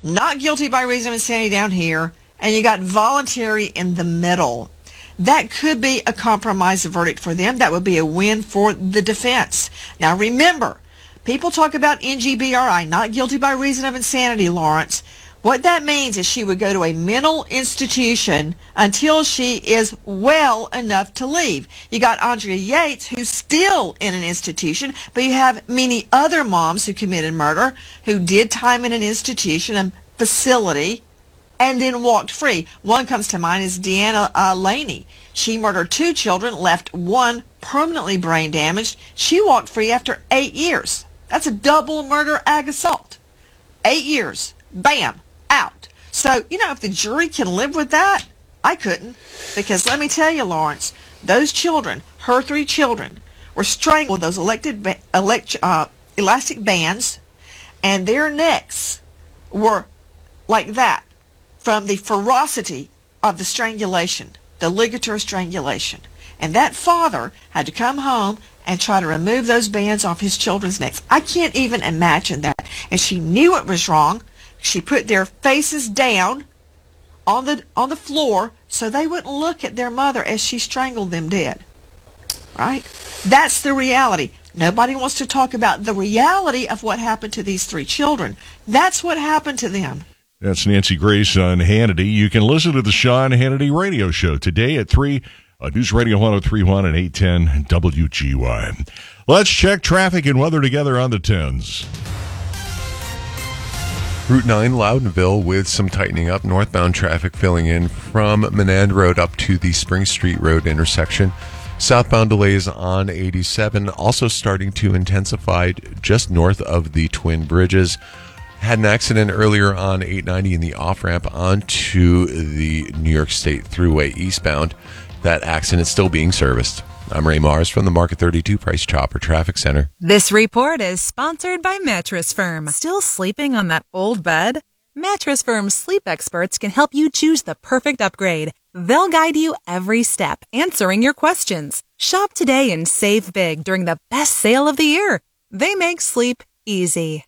not guilty by reason of insanity down here, and you got voluntary in the middle. That could be a compromise verdict for them. That would be a win for the defense. Now remember, people talk about NGBRI, not guilty by reason of insanity, Lawrence. What that means is she would go to a mental institution until she is well enough to leave. You got Andrea Yates, who's still in an institution, but you have many other moms who committed murder who did time in an institution, a facility, and then walked free. One comes to mind is Deanna Laney. She murdered 2 children, left one permanently brain damaged. She walked free after 8 years. That's a double murder ag assault. 8 years. Bam. Out. So, if the jury can live with that, I couldn't. Because let me tell you, Lawrence, those children, her 3 children, were strangled with those elastic bands, and their necks were like that from the ferocity of the strangulation, the ligature strangulation. And that father had to come home and try to remove those bands off his children's necks. I can't even imagine that. And she knew it was wrong. She put their faces down on the floor so they wouldn't look at their mother as she strangled them dead. Right? That's the reality. Nobody wants to talk about the reality of what happened to these 3 children. That's what happened to them. That's Nancy Grace on Hannity. You can listen to the Sean Hannity radio show today at 3 on News Radio 103.1 and 810 WGY. Let's check traffic and weather together on the 10s. Route 9, Loudonville, with some tightening up. Northbound traffic filling in from Menand Road up to the Spring Street Road intersection. Southbound delays on 87 also starting to intensify just north of the Twin Bridges. Had an accident earlier on 890 in the off-ramp onto the New York State Thruway eastbound. That accident still being serviced. I'm Ray Mars from the Market 32 Price Chopper Traffic Center. This report is sponsored by Mattress Firm. Still sleeping on that old bed? Mattress Firm's sleep experts can help you choose the perfect upgrade. They'll guide you every step, answering your questions. Shop today and save big during the best sale of the year. They make sleep easy.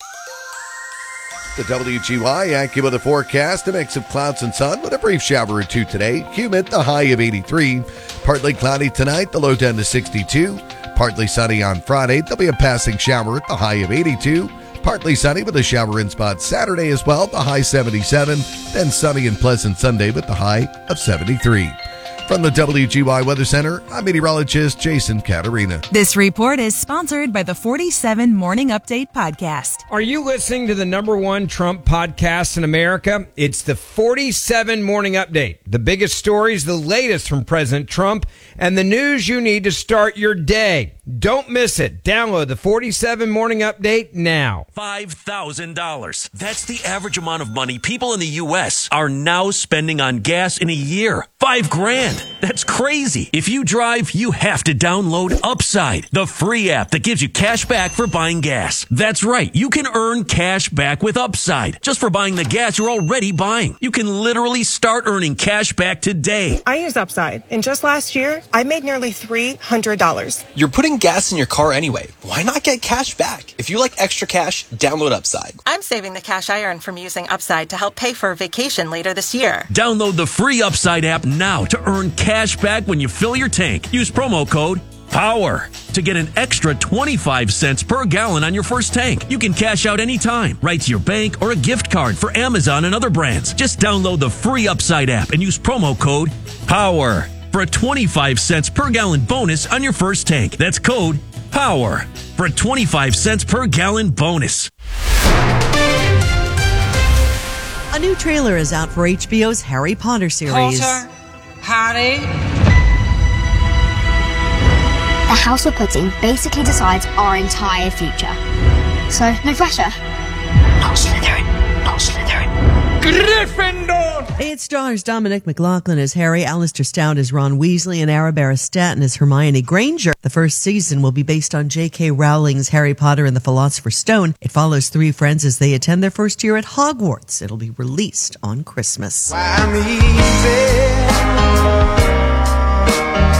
The WGY AccuWeather forecast, a mix of clouds and sun with a brief shower or 2 today. Humid, the high of 83. Partly cloudy tonight, the low down to 62. Partly sunny on Friday, there'll be a passing shower at the high of 82. Partly sunny with a shower in spot Saturday as well, the high 77. Then sunny and pleasant Sunday with the high of 73. From the WGY Weather Center, I'm meteorologist Jason Caterina. This report is sponsored by the 47 Morning Update podcast. Are you listening to the #1 Trump podcast in America? It's the 47 Morning Update. The biggest stories, the latest from President Trump, and the news you need to start your day. Don't miss it. Download the 47 Morning Update now. $5,000. That's the average amount of money people in the U.S. are now spending on gas in a year. $5,000. That's crazy. If you drive, you have to download Upside, the free app that gives you cash back for buying gas. That's right. You can earn cash back with Upside just for buying the gas you're already buying. You can literally start earning cash back today. I use Upside, and just last year, I made nearly $300. You're putting gas in your car anyway. Why not get cash back? If you like extra cash, download Upside. I'm saving the cash I earn from using Upside to help pay for a vacation later this year. Download the free Upside app now to earn cash back when you fill your tank. Use promo code POWER to get an extra 25 cents per gallon on your first tank. You can cash out anytime, right to your bank or a gift card for Amazon and other brands. Just download the free Upside app and use promo code POWER for a 25 cents per gallon bonus on your first tank. That's code POWER for a 25 cents per gallon bonus. A new trailer is out for HBO's Harry Potter series. Potter, Harry. The House of Pudding basically decides our entire future. So, no pressure. Not Slytherin. Not Slytherin. Gryffindor! It stars Dominic McLaughlin as Harry, Alistair Stout as Ron Weasley, and Arabella Stanton as Hermione Granger. The first season will be based on J.K. Rowling's Harry Potter and the Philosopher's Stone. It follows 3 friends as they attend their first year at Hogwarts. It'll be released on Christmas.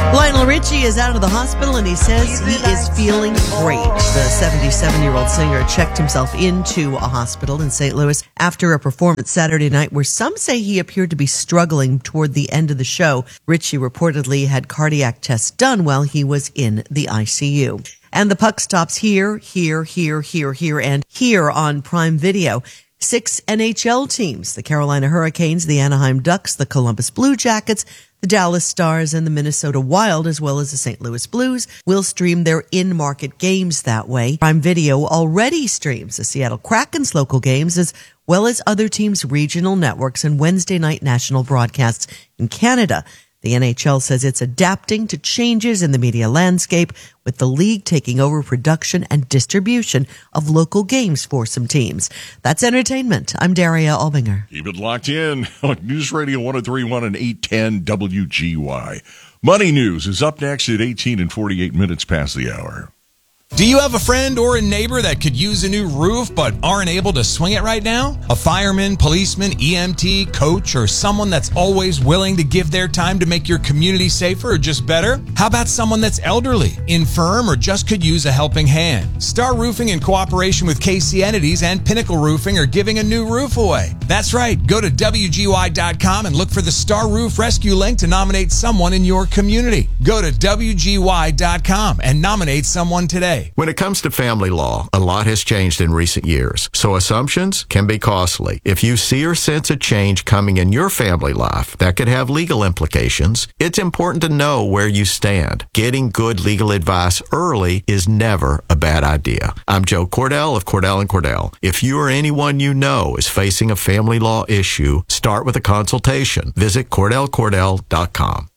Lionel Richie is out of the hospital and he says he is feeling great. The 77-year-old singer checked himself into a hospital in St. Louis after a performance Saturday night where some say he appeared to be struggling toward the end of the show. Richie reportedly had cardiac tests done while he was in the ICU. And the puck stops here, and here on Prime Video. 6 NHL teams, the Carolina Hurricanes, the Anaheim Ducks, the Columbus Blue Jackets, the Dallas Stars, and the Minnesota Wild, as well as the St. Louis Blues, will stream their in-market games that way. Prime Video already streams the Seattle Kraken's local games, as well as other teams' regional networks and Wednesday night national broadcasts in Canada. The NHL says it's adapting to changes in the media landscape, with the league taking over production and distribution of local games for some teams. That's entertainment. I'm Daria Albinger. Keep it locked in on News Radio 103.1 and 810 WGY. Money News is up next at 18 and 48 minutes past the hour. Do you have a friend or a neighbor that could use a new roof but aren't able to swing it right now? A fireman, policeman, EMT, coach, or someone that's always willing to give their time to make your community safer or just better? How about someone that's elderly, infirm, or just could use a helping hand? Star Roofing, in cooperation with KC Entities and Pinnacle Roofing, are giving a new roof away. That's right. Go to WGY.com and look for the Star Roof Rescue link to nominate someone in your community. Go to WGY.com and nominate someone today. When it comes to family law, a lot has changed in recent years, so assumptions can be costly. If you see or sense a change coming in your family life that could have legal implications, it's important to know where you stand. Getting good legal advice early is never a bad idea. I'm Joe Cordell of Cordell & Cordell. If you or anyone you know is facing a family law issue, start with a consultation. Visit CordellCordell.com.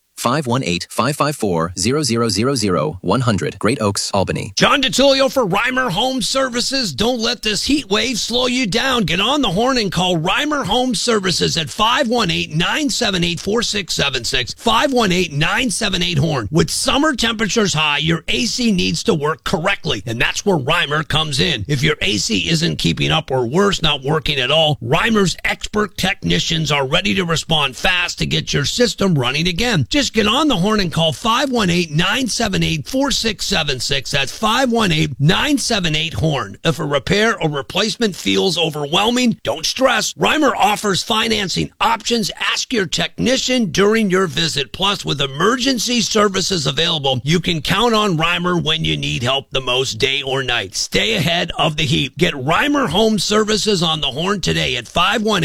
518-554-0000-100. Great Oaks, Albany. John DiTullio for Reimer Home Services. Don't let this heat wave slow you down. Get on the horn and call Reimer Home Services at 518-978-4676. 518-978-HORN. With summer temperatures high, your AC needs to work correctly, and that's where Reimer comes in. If your AC isn't keeping up or worse, not working at all, Reimer's expert technicians are ready to respond fast to get your system running again. Just get on the horn and call 518-978-4676. That's 518-978-HORN. If a repair or replacement feels overwhelming, don't stress. Reimer offers financing options. Ask your technician during your visit. Plus, with emergency services available, you can count on Reimer when you need help the most, day or night. Stay ahead of the heat. Get Reimer Home Services on the horn today at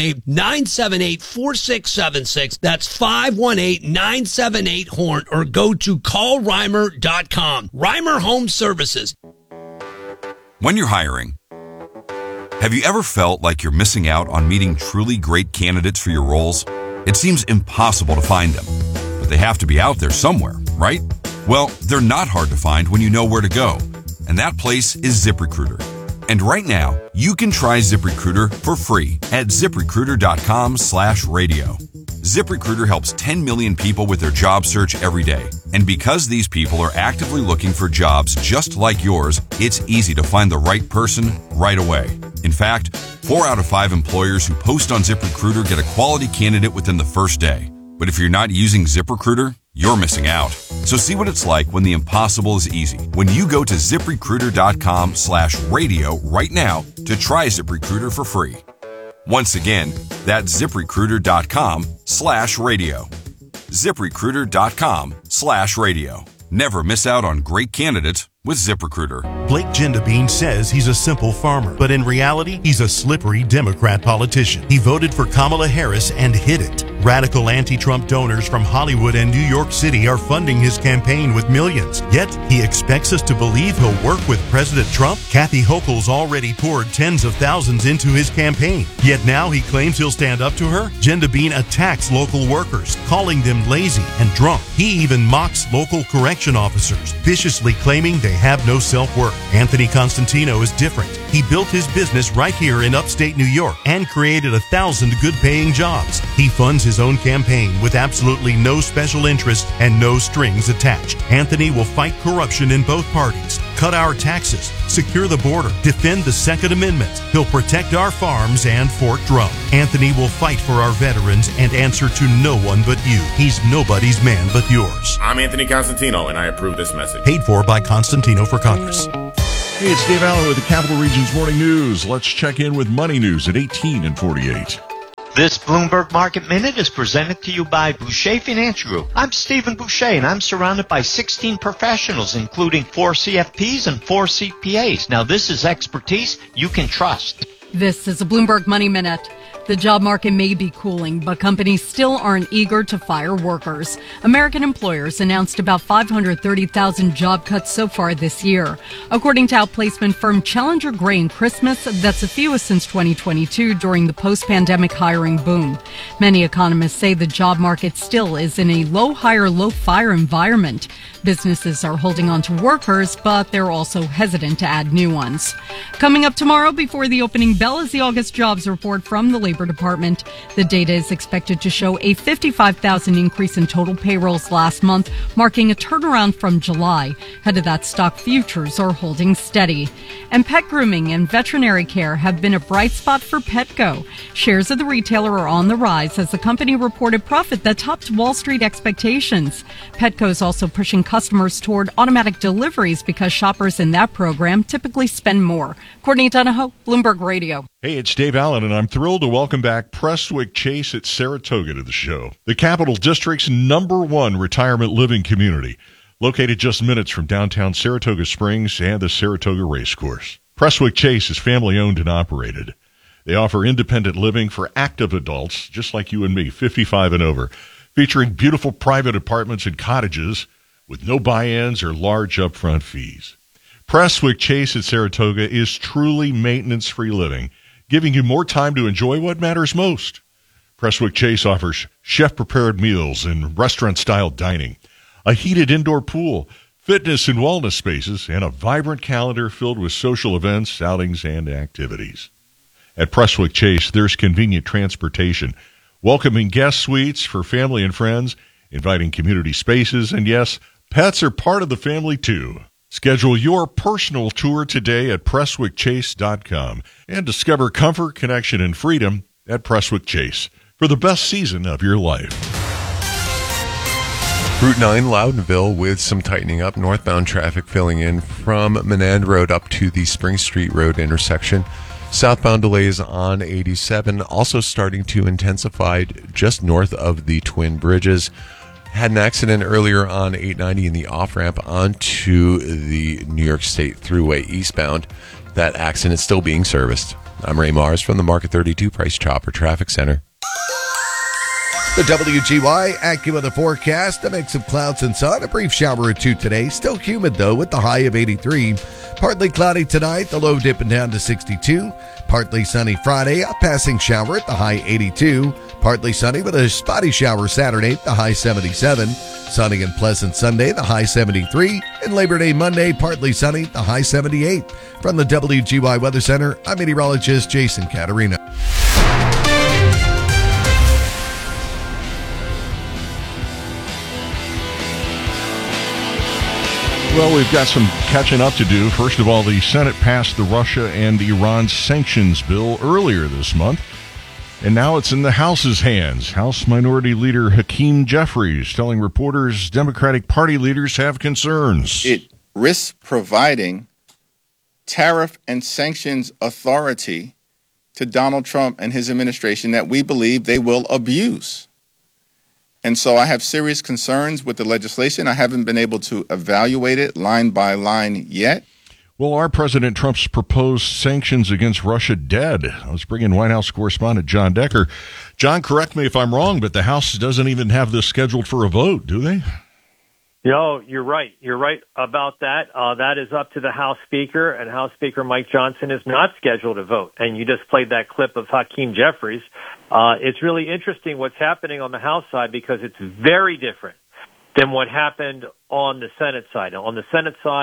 518-978-4676. That's 518-978-HORN, or go to callreimer.com. Reimer Home Services. When you're hiring, have you ever felt like you're missing out on meeting truly great candidates for your roles? It seems impossible to find them, but they have to be out there somewhere, right? Well, they're not hard to find when you know where to go, and that place is ZipRecruiter. And right now, you can try ZipRecruiter for free at ZipRecruiter.com/radio. ZipRecruiter helps 10 million people with their job search every day. And because these people are actively looking for jobs just like yours, it's easy to find the right person right away. In fact, 4 out of 5 employers who post on ZipRecruiter get a quality candidate within the first day. But if you're not using ZipRecruiter, you're missing out. So see what it's like when the impossible is easy. When you go to ZipRecruiter.com/radio right now to try ZipRecruiter for free. Once again, that's ZipRecruiter.com/radio. ZipRecruiter.com/radio. Never miss out on great candidates with ZipRecruiter. Blake Gendabine says he's a simple farmer, but in reality, he's a slippery Democrat politician. He voted for Kamala Harris and hid it. Radical anti-Trump donors from Hollywood and New York City are funding his campaign with millions. Yet, he expects us to believe he'll work with President Trump. Kathy Hochul's already poured tens of thousands into his campaign. Yet now he claims he'll stand up to her. Gendabine attacks local workers, calling them lazy and drunk. He even mocks local correction officers, viciously claiming they have no self-worth. Anthony Constantino is different. He built his business right here in upstate New York and created 1,000 good-paying jobs. He funds his own campaign with absolutely no special interest and no strings attached. Anthony will fight corruption in both parties, cut our taxes, secure the border, defend the Second Amendment. He'll protect our farms and Fort Drum. Anthony will fight for our veterans and answer to no one but you. He's nobody's man but yours. I'm Anthony Constantino, and I approve this message. Paid for by Constantino for Congress. Hey, it's Dave Allen with the Capital Region's Morning News. Let's check in with money news at 18 and 48. This Bloomberg Market Minute is presented to you by Boucher Finance Group. I'm Stephen Boucher, and I'm surrounded by 16 professionals, including 4 CFPs and 4 CPAs. Now, this is expertise you can trust. This is a Bloomberg Money Minute. The job market may be cooling, but companies still aren't eager to fire workers. American employers announced about 530,000 job cuts so far this year. According to outplacement firm Challenger Gray and Christmas, that's the fewest since 2022 during the post-pandemic hiring boom. Many economists say the job market still is in a low hire, low fire environment. Businesses are holding on to workers, but they're also hesitant to add new ones. Coming up tomorrow before the opening bell is the August jobs report from the Labor Department. The data is expected to show a 55,000 increase in total payrolls last month, marking a turnaround from July. Ahead of that, stock futures are holding steady. And pet grooming and veterinary care have been a bright spot for Petco. Shares of the retailer are on the rise as the company reported profit that topped Wall Street expectations. Petco is also pushing customers toward automatic deliveries because shoppers in that program typically spend more. Courtney Donahoe, Bloomberg Radio. Hey, it's Dave Allen, and I'm thrilled to welcome back Prestwick Chase at Saratoga to the show. The Capital District's #1 retirement living community, located just minutes from downtown Saratoga Springs and the Saratoga Racecourse. Prestwick Chase is family-owned and operated. They offer independent living for active adults, just like you and me, 55 and over, featuring beautiful private apartments and cottages with no buy-ins or large upfront fees. Prestwick Chase at Saratoga is truly maintenance-free living, giving you more time to enjoy what matters most. Prestwick Chase offers chef-prepared meals and restaurant-style dining, a heated indoor pool, fitness and wellness spaces, and a vibrant calendar filled with social events, outings, and activities. At Prestwick Chase, there's convenient transportation, welcoming guest suites for family and friends, inviting community spaces, and yes, pets are part of the family too. Schedule your personal tour today at PrestwickChase.com and discover comfort, connection, and freedom at Prestwick Chase for the best season of your life. Route 9, Loudonville, with some tightening up. Northbound traffic filling in from Menand Road up to the Spring Street Road intersection. Southbound delays on 87 also starting to intensify just north of the Twin Bridges. Had an accident earlier on 890 in the off-ramp onto the New York State Thruway eastbound. That accident still being serviced. I'm Ray Mars from the Market 32 Price Chopper Traffic Center. The WGY AccuWeather forecast, a mix of clouds and sun, a brief shower or two today. Still humid, though, with the high of 83. Partly cloudy tonight, the low dipping down to 62. Partly sunny Friday, a passing shower at the high 82. Partly sunny with a spotty shower Saturday, the high 77. Sunny and pleasant Sunday, the high 73. And Labor Day Monday, partly sunny, the high 78. From the WGY Weather Center, I'm meteorologist Jason Caterina. Well, we've got some catching up to do. First of all, the Senate passed the Russia and Iran sanctions bill earlier this month, and now it's in the House's hands. House Minority Leader Hakeem Jeffries telling reporters Democratic Party leaders have concerns. It risks providing tariff and sanctions authority to Donald Trump and his administration that we believe they will abuse. And so I have serious concerns with the legislation. I haven't been able to evaluate it line by line yet. Well, are President Trump's proposed sanctions against Russia dead? Let's bring in White House correspondent John Decker. John, correct me if I'm wrong, but the House doesn't even have this scheduled for a vote, do they? No, you're right. You're right about that. That is up to the House Speaker, and House Speaker Mike Johnson is not scheduled to vote. And you just played that clip of Hakeem Jeffries. It's really interesting what's happening on the House side because it's very different than what happened on the Senate side. On the Senate side,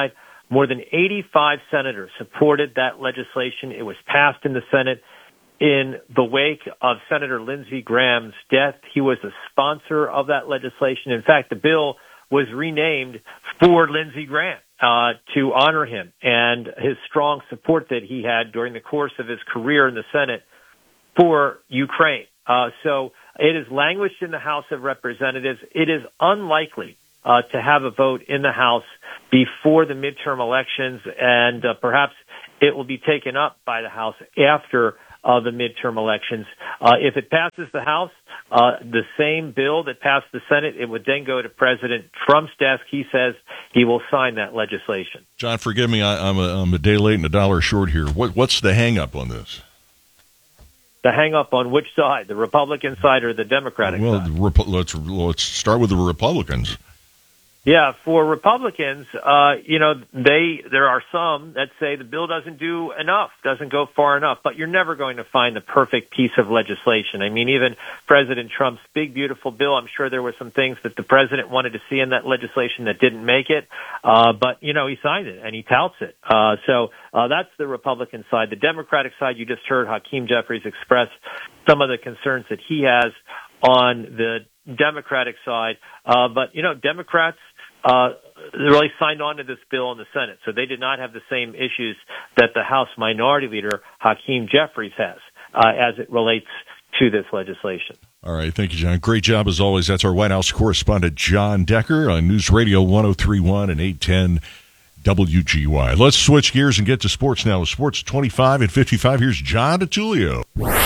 More than 85 senators supported that legislation. It was passed in the Senate. In the wake of Senator Lindsey Graham's death, he was a sponsor of that legislation. In fact, the bill was renamed for Lindsey Graham to honor him and his strong support that he had during the course of his career in the Senate for Ukraine. So it is languished in the House of Representatives. It is unlikely to have a vote in the House before the midterm elections, and perhaps it will be taken up by the House after the midterm elections. If it passes the House, the same bill that passed the Senate, it would then go to President Trump's desk. He says he will sign that legislation. John, forgive me, I'm a day late and a dollar short here. What's the hang-up on this? The hang-up on which side, the Republican side or the Democratic side? Let's start with the Republicans. Yeah, for Republicans, there are some that say the bill doesn't do enough, doesn't go far enough, but you're never going to find the perfect piece of legislation. I mean, even President Trump's big, beautiful bill, I'm sure there were some things that the president wanted to see in that legislation that didn't make it, but he signed it and he touts it. So that's the Republican side. The Democratic side, you just heard Hakeem Jeffries express some of the concerns that he has on the Democratic side. But Democrats really signed on to this bill in the Senate, so they did not have the same issues that the House Minority Leader Hakeem Jeffries has as it relates to this legislation. All right, thank you, John. Great job as always. That's our White House correspondent, John Decker, on News Radio 103.1 and 810 WGY. Let's switch gears and get to sports now. With Sports 25 and 55, here's John DeTulio.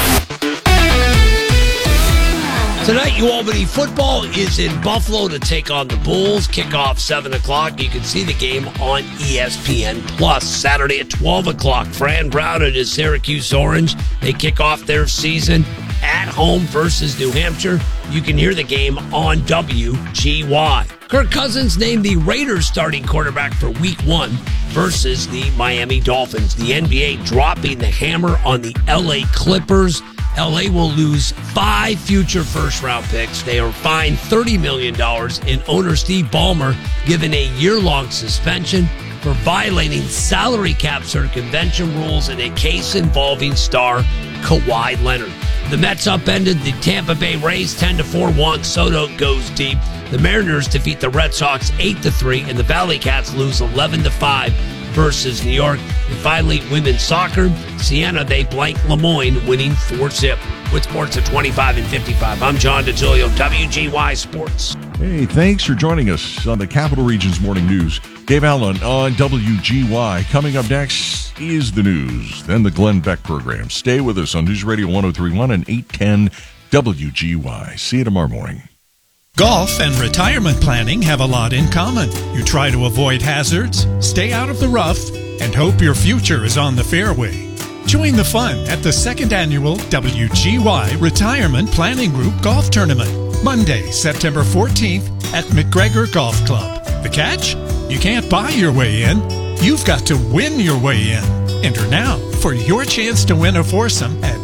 Tonight, UAlbany football is in Buffalo to take on the Bulls. Kickoff 7 o'clock. You can see the game on ESPN Plus. Saturday at 12 o'clock, Fran Brown and his Syracuse Orange. They kick off their season at home versus New Hampshire. You can hear the game on WGY. Kirk Cousins named the Raiders starting quarterback for Week 1 versus the Miami Dolphins. The NBA dropping the hammer on the LA Clippers. LA will lose 5 future first-round picks. They are fined $30 million, and owner Steve Ballmer given a year-long suspension for violating salary cap circumvention rules in a case involving star Kawhi Leonard. The Mets upended the Tampa Bay Rays 10-4. Juan Soto goes deep. The Mariners defeat the Red Sox 8-3, and the Valley Cats lose 11-5 versus New York. And finally, women's soccer, Siena, they blank Lemoyne, winning 4-0. With Sports at 25 and 55, I'm John DeTulio, WGY Sports. Hey, thanks for joining us on the Capital Region's Morning News. Dave Allen on WGY. Coming up next is the news, then the Glenn Beck program. Stay with us on News Radio 103.1 and 810 WGY. See you tomorrow morning. Golf and retirement planning have a lot in common. You try to avoid hazards, stay out of the rough, and hope your future is on the fairway. Join the fun at the 2nd Annual WGY Retirement Planning Group Golf Tournament, Monday, September 14th at McGregor Golf Club. The catch? You can't buy your way in. You've got to win your way in. Enter now for your chance to win a foursome at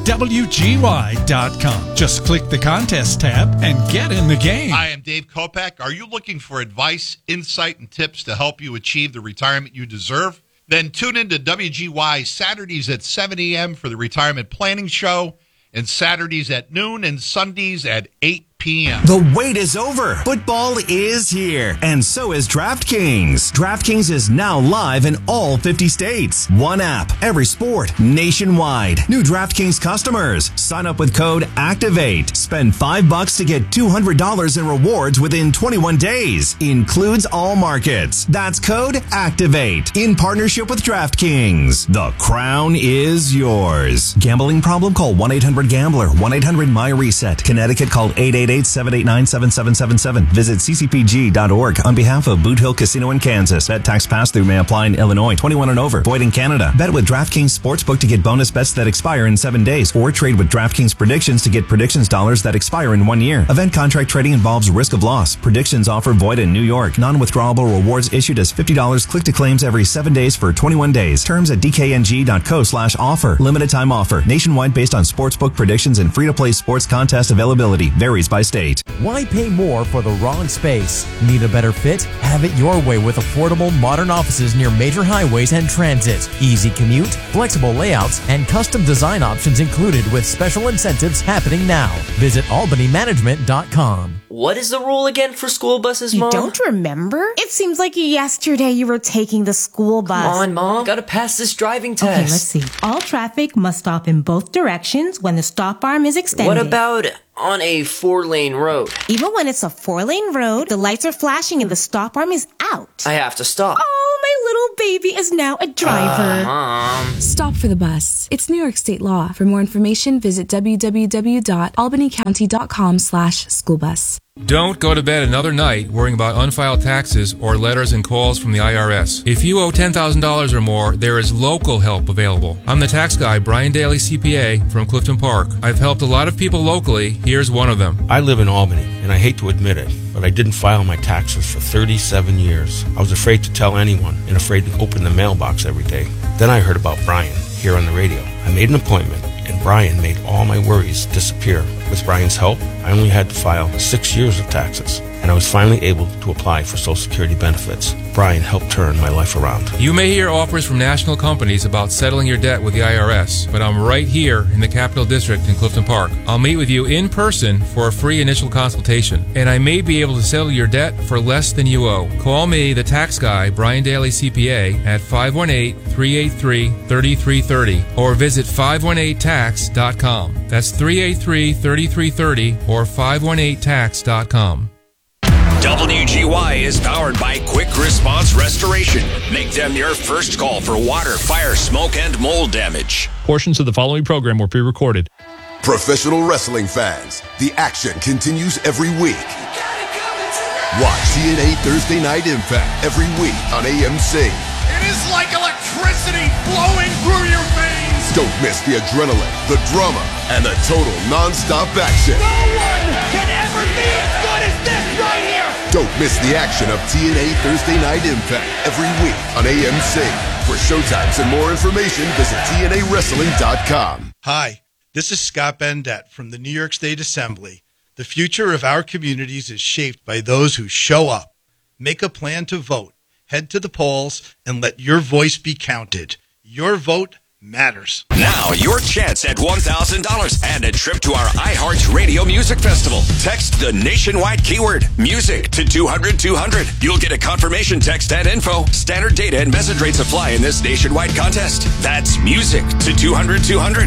WGY.com. Just click the contest tab and get in the game. Hi, I'm Dave Kopak. Are you looking for advice, insight, and tips to help you achieve the retirement you deserve? Then tune in to WGY Saturdays at 7 a.m. for the Retirement Planning Show, and Saturdays at noon and Sundays at 8 p.m. The wait is over. Football is here, and so is DraftKings. DraftKings is now live in all 50 states. One app, every sport, nationwide. New DraftKings customers, sign up with code ACTIVATE. Spend $5 to get $200 in rewards within 21 days. Includes all markets. That's code ACTIVATE in partnership with DraftKings. The crown is yours. Gambling problem? Call 1-800-GAMBLER. 1-800-MY-RESET. Connecticut, call 888-789-7777. Visit ccpg.org on behalf of Boot Hill Casino in Kansas. Bet tax pass-through may apply in Illinois. 21 and over. Void in Canada. Bet with DraftKings Sportsbook to get bonus bets that expire in 7 days. Or trade with DraftKings Predictions to get predictions dollars that expire in 1 year. Event contract trading involves risk of loss. Predictions offer void in New York. Non-withdrawable rewards issued as $50 click to claims every 7 days for 21 days. Terms at dkng.co/offer. Limited time offer. Nationwide based on sportsbook predictions and free-to-play sports contest availability. Varies by Tri-State. Why pay more for the wrong space? Need a better fit? Have it your way with affordable modern offices near major highways and transit. Easy commute, flexible layouts, and custom design options included with special incentives happening now. Visit albanymanagement.com. What is the rule again for school buses, Mom? You don't remember? It seems like yesterday you were taking the school bus. Come on, Mom. Gotta pass this driving test. Okay, let's see. All traffic must stop in both directions when the stop arm is extended. What about on a 4-lane road? Even when it's a 4-lane road, the lights are flashing and the stop arm is out. I have to stop. Oh, my little baby is now a driver. Mom. Stop for the bus. It's New York State law. For more information, visit www.albanycounty.com/schoolbus. Don't go to bed another night worrying about unfiled taxes or letters and calls from the IRS. If you owe $10,000 or more, there is local help available. I'm the tax guy, Brian Daly, CPA, from Clifton Park. I've helped a lot of people locally. Here's one of them. I live in Albany, and I hate to admit it, but I didn't file my taxes for 37 years. I was afraid to tell anyone and afraid to open the mailbox every day. Then I heard about Brian here on the radio. I made an appointment, and Brian made all my worries disappear. With Brian's help, I only had to file 6 years of taxes, and I was finally able to apply for Social Security benefits. Brian helped turn my life around. You may hear offers from national companies about settling your debt with the IRS, but I'm right here in the Capital District in Clifton Park. I'll meet with you in person for a free initial consultation, and I may be able to settle your debt for less than you owe. Call me, the tax guy, Brian Daly, CPA, at 518-383-3330, or visit 518tax.com. That's 383-3330 or 518tax.com. WGY is powered by Quick Response Restoration. Make them your first call for water, fire, smoke, and mold damage. Portions of the following program were pre-recorded. Professional wrestling fans, the action continues every week. Watch TNA Thursday Night Impact every week on AMC. It is like electricity flowing through your veins. Don't miss the adrenaline, the drama, and the total non-stop action. No one can ever be as good as this right here. Don't miss the action of TNA Thursday Night Impact every week on AMC. For showtimes and more information, visit TNAWrestling.com. Hi, this is Scott Bendett from the New York State Assembly. The future of our communities is shaped by those who show up. Make a plan to vote. Head to the polls and let your voice be counted. Your vote matters. Now, your chance at $1,000 and a trip to our iHeart Radio Music Festival. Text the nationwide keyword music to 200-200. You'll get a confirmation text and info. Standard data and message rates apply in this nationwide contest. That's music to 200-200.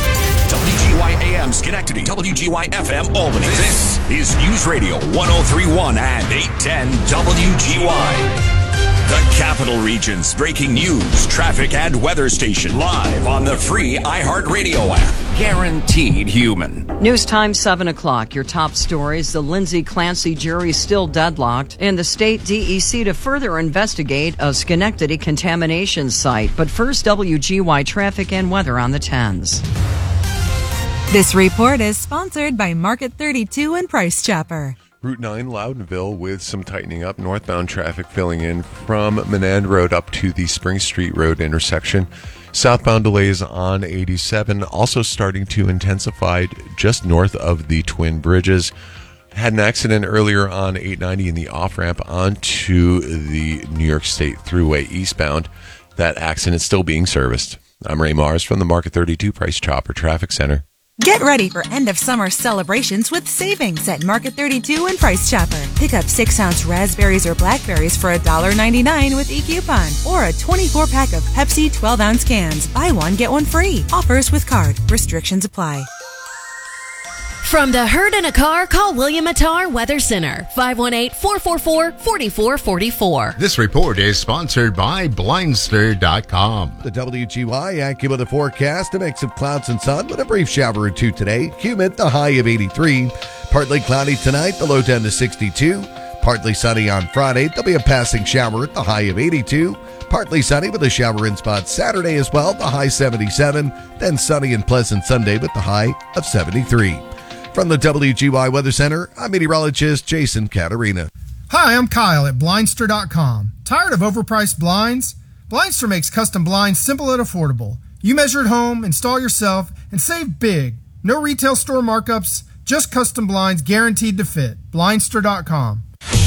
WGY AM Schenectady, WGY FM Albany. This is News Radio 103.1 and 810 WGY. The Capital Region's breaking news, traffic, and weather station live on the free iHeartRadio app. Guaranteed human. News time 7 o'clock. Your top stories. The Lindsay Clancy jury still deadlocked, and the state DEC to further investigate a Schenectady contamination site. But first, WGY traffic and weather on the 10s. This report is sponsored by Market 32 and Price Chopper. Route 9 Loudonville with some tightening up. Northbound traffic filling in from Menand Road up to the Spring Street Road intersection. Southbound delays on 87 also starting to intensify just north of the Twin Bridges. Had an accident earlier on 890 in the off-ramp onto the New York State Thruway eastbound. That accident is still being serviced. I'm Ray Mars from the Market 32 Price Chopper Traffic Center. Get ready for end of summer celebrations with savings at Market 32 and Price Chopper. Pick up 6-ounce raspberries or blackberries for $1.99 with e-coupon, or a 24-pack of Pepsi 12-ounce cans. Buy one, get one free. Offers with card. Restrictions apply. From the herd in a car, call William Attar Weather Center, 518-444-4444. This report is sponsored by Blindster.com. The WGY AccuWeather forecast, a mix of clouds and sun with a brief shower or two today. Humid, the high of 83. Partly cloudy tonight, the low down to 62. Partly sunny on Friday, there'll be a passing shower at the high of 82. Partly sunny with a shower in spots Saturday as well, the high 77. Then sunny and pleasant Sunday with the high of 73. From the WGY Weather Center, I'm meteorologist Jason Caterina. Hi, I'm Kyle at Blindster.com. Tired of overpriced blinds? Blindster makes custom blinds simple and affordable. You measure at home, install yourself, and save big. No retail store markups, Just custom blinds guaranteed to fit. Blindster.com.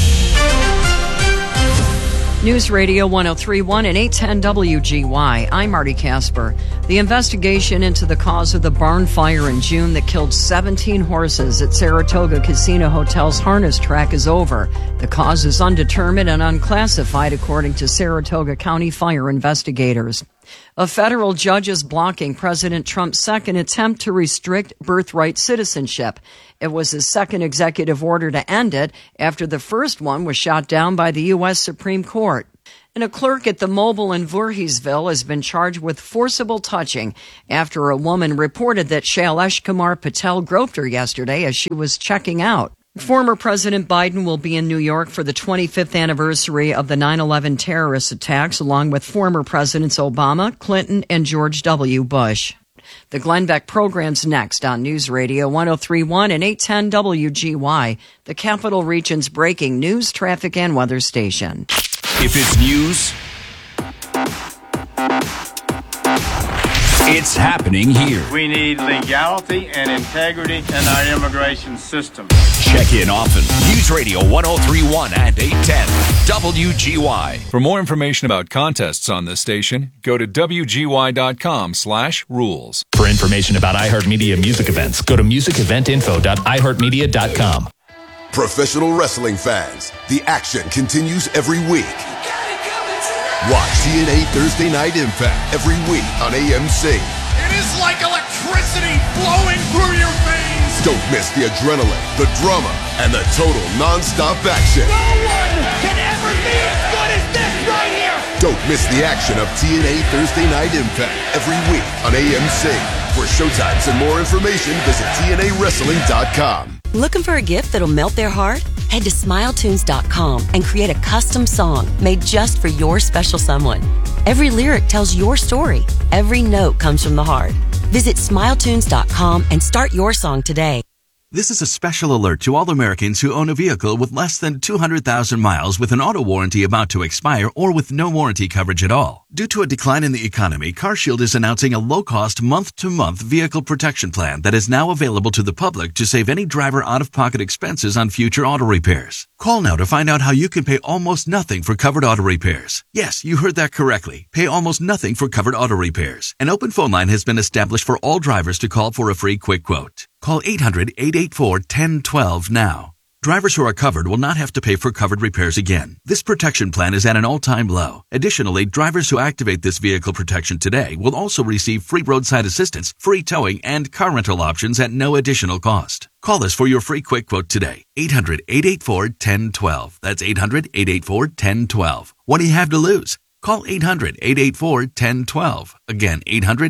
News Radio 103.1 and 810 WGY. I'm Marty Casper. The investigation into the cause of the barn fire in June that killed 17 horses at Saratoga Casino Hotel's harness track is over. The cause is undetermined and unclassified, according to Saratoga County fire investigators. A federal judge is blocking President Trump's second attempt to restrict birthright citizenship. It was his second executive order to end it after the first one was shot down by the U.S. Supreme Court. And a clerk at the Mobile in Voorheesville has been charged with forcible touching after a woman reported that Shailesh Kumar Patel groped her yesterday as she was checking out. Former President Biden will be in New York for the 25th anniversary of the 9/11 terrorist attacks, along with former Presidents Obama, Clinton, and George W. Bush. The Glenn Beck program's next on News Radio 103.1 and 810 WGY, the Capital Region's breaking news, traffic, and weather station. If it's news, it's happening here. We need legality and integrity in our immigration system. Check in often. News Radio 103.1 and 810 WGY. For more information about contests on this station, go to WGY.com/rules. For information about iHeartMedia music events, go to musiceventinfo.iheartmedia.com. Professional wrestling fans, the action continues every week. Watch TNA Thursday Night Impact every week on AMC. It is like electricity flowing through your veins. Don't miss the adrenaline, the drama, and the total non-stop action. No one can ever be as good as this right here. Don't miss the action of TNA Thursday Night Impact every week on AMC. For showtimes and more information, visit TNAWrestling.com. Looking for a gift that'll melt their heart? Head to SmileTunes.com and create a custom song made just for your special someone. Every lyric tells your story. Every note comes from the heart. Visit SmileTunes.com and start your song today. This is a special alert to all Americans who own a vehicle with less than 200,000 miles with an auto warranty about to expire or with no warranty coverage at all. Due to a decline in the economy, CarShield is announcing a low-cost month-to-month vehicle protection plan that is now available to the public to save any driver out-of-pocket expenses on future auto repairs. Call now to find out how you can pay almost nothing for covered auto repairs. Yes, you heard that correctly. Pay almost nothing for covered auto repairs. An open phone line has been established for all drivers to call for a free quick quote. Call 800-884-1012 now. Drivers who are covered will not have to pay for covered repairs again. This protection plan is at an all-time low. Additionally, drivers who activate this vehicle protection today will also receive free roadside assistance, free towing, and car rental options at no additional cost. Call us for your free quick quote today. 800-884-1012. That's 800-884-1012. What do you have to lose? Call 800-884-1012. Again,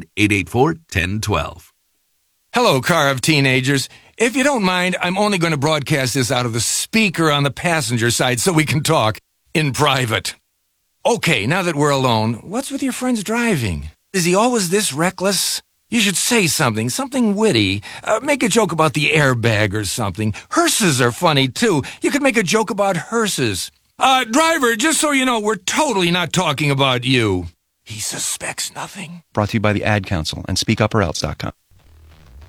800-884-1012. Hello, car of teenagers. If you don't mind, I'm only going to broadcast this out of the speaker on the passenger side so we can talk in private. Okay, now that we're alone, what's with your friend's driving? Is he always this reckless? You should say something witty. Make a joke about the airbag or something. Hearses are funny, too. You could make a joke about hearses. Driver, just so you know, we're totally not talking about you. He suspects nothing. Brought to you by the Ad Council and SpeakUpOrElse.com.